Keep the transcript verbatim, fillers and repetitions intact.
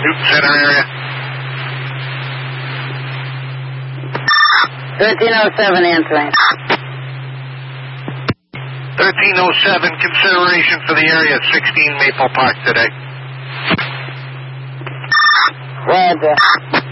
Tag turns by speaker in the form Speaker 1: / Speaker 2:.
Speaker 1: Newton Center area.
Speaker 2: thirteen oh seven answering.
Speaker 1: thirteen oh seven, consideration for the area at sixteen Maple Park today.
Speaker 2: Roger.